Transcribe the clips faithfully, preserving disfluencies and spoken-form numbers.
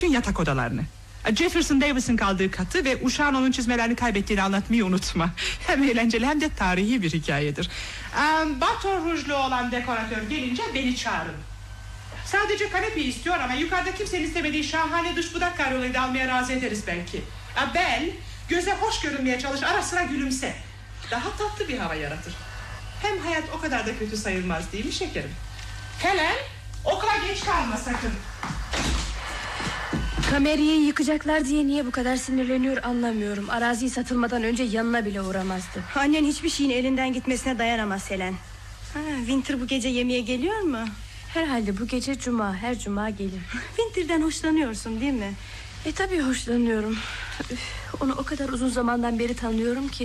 yatak odalarını. Jefferson Davis'in kaldığı katı ve uşağın onun çizmelerini kaybettiğini anlatmayı unutma. Hem eğlenceli hem de tarihi bir hikayedir. um, Baton Rouge'lu olan dekoratör gelince beni çağırın. Sadece kanepi istiyor ama yukarıda kimsenin istemediği şahane dış budak karyolayı da almaya razı ederiz belki. Ben göze hoş görünmeye çalış, ara sıra gülümse. Daha tatlı bir hava yaratır. Hem hayat o kadar da kötü sayılmaz değil mi şekerim? Helen, okula geç kalma sakın. Kamerayı yıkacaklar diye niye bu kadar sinirleniyor anlamıyorum. Arazi satılmadan önce yanına bile uğramazdı. Annen hiçbir şeyin elinden gitmesine dayanamaz Helen. Ha, Winter bu gece yemeğe geliyor mu? Herhalde bu gece cuma, her cuma gelir. Winter'den hoşlanıyorsun değil mi? E tabii hoşlanıyorum. Üf, onu o kadar uzun zamandan beri tanıyorum ki...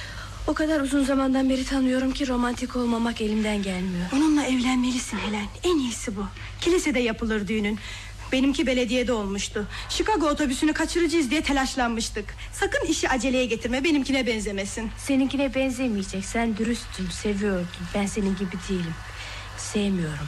O kadar uzun zamandan beri tanıyorum ki romantik olmamak elimden gelmiyor. Onunla evlenmelisin Helen. En iyisi bu. Kilisede yapılır düğünün. Benimki belediyede olmuştu. Chicago otobüsünü kaçıracağız diye telaşlanmıştık. Sakın işi aceleye getirme, benimkine benzemesin. Seninkine benzemeyecek. Sen dürüsttün, seviyordun. Ben senin gibi değilim. Sevmiyorum.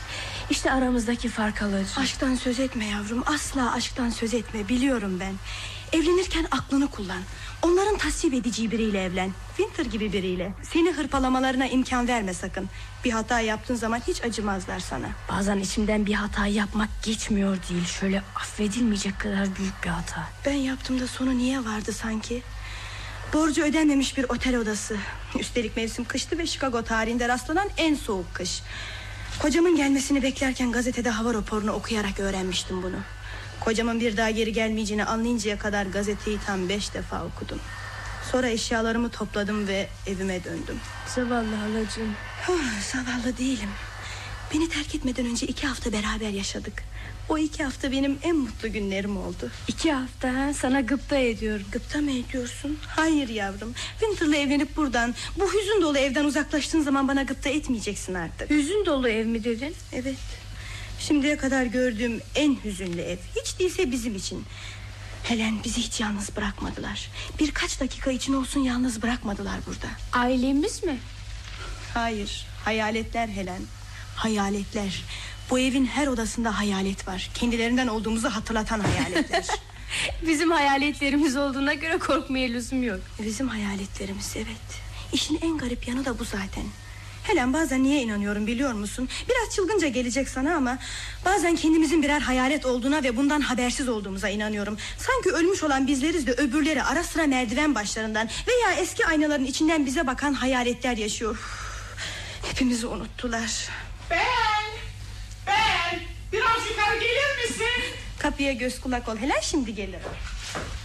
İşte aramızdaki fark alıcı. Aşktan söz etme yavrum. Asla aşktan söz etme, biliyorum ben. Evlenirken aklını kullan. Onların tasvip edeceği biriyle evlen. Winter gibi biriyle. Seni hırpalamalarına imkan verme sakın. Bir hata yaptığın zaman hiç acımazlar sana. Bazen içimden bir hata yapmak geçmiyor değil. Şöyle affedilmeyecek kadar büyük bir hata. Ben yaptığımda sonu niye vardı sanki? Borcu ödenmemiş bir otel odası. Üstelik mevsim kıştı ve Chicago tarihinde rastlanan en soğuk kış. Kocamın gelmesini beklerken gazetede hava raporunu okuyarak öğrenmiştim bunu. Kocamın bir daha geri gelmeyeceğini anlayıncaya kadar gazeteyi tam beş defa okudum. Sonra eşyalarımı topladım ve evime döndüm. Zavallı halacığım. Oh, zavallı değilim. Beni terk etmeden önce iki hafta beraber yaşadık. O iki hafta benim en mutlu günlerim oldu. İki hafta ha? Sana gıpta ediyorum. Gıpta mı ediyorsun? Hayır yavrum. Winter'la evlenip buradan, bu hüzün dolu evden uzaklaştığın zaman bana gıpta etmeyeceksin artık. Hüzün dolu ev mi dedin? Evet. Şimdiye kadar gördüğüm en hüzünlü ev. Hiç değilse bizim için. Helen, bizi hiç yalnız bırakmadılar. Birkaç dakika için olsun yalnız bırakmadılar burada. Ailemiz mi? Hayır, hayaletler Helen. Hayaletler. Bu evin her odasında hayalet var. Kendilerinden olduğumuzu hatırlatan hayaletler. Bizim hayaletlerimiz olduğuna göre korkmaya lüzum yok. Bizim hayaletlerimiz, evet. İşin en garip yanı da bu zaten. Helen, bazen niye inanıyorum biliyor musun? Biraz çılgınca gelecek sana ama bazen kendimizin birer hayalet olduğuna ve bundan habersiz olduğumuza inanıyorum. Sanki ölmüş olan bizleriz de öbürleri ara sıra merdiven başlarından veya eski aynaların içinden bize bakan hayaletler yaşıyor. Hepimizi unuttular. Ben, ben biraz yukarı gelir misin? Kapıya göz kulak ol Helen, şimdi gelirim.